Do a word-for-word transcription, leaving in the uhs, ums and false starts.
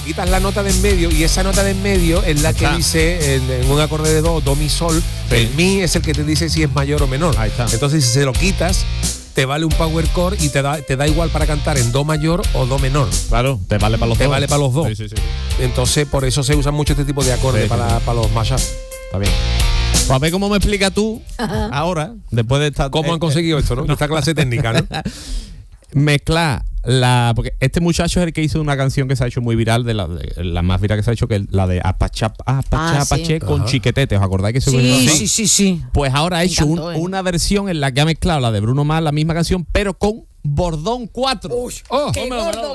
quitas la nota de en medio y esa nota de en medio es la que Está. dice en, en un acorde de do, do, mi, sol. Sí. El mi es el que te dice si es mayor o menor. Ahí está. Entonces, si se lo quitas, te vale un power chord y te da, te da igual para cantar en do mayor o do menor. Claro, te vale para los Te dos. vale para los dos. Sí, sí, sí. Entonces, por eso se usan mucho este tipo de acordes Sí, para, sí, sí. para los mashup. Está bien. Pues a ver cómo me explicas tú ahora, después de esta. ¿Cómo eh, han conseguido esto, no? Esta clase técnica, ¿no? Mezclar la. Porque este muchacho es el que hizo una canción que se ha hecho muy viral, de la, de, la más viral que se ha hecho, que es la de Apachá, Apachá, Ah, sí. Apaché con Ajá. Chiquetete. ¿Os acordáis que se Sí, hizo? sí, sí, sí. Pues ahora ha Me hecho un- encantó, ¿eh? una versión en la que ha mezclado la de Bruno Mars, la misma canción, pero con Bordón cuatro. Oh, ¡Qué gordo!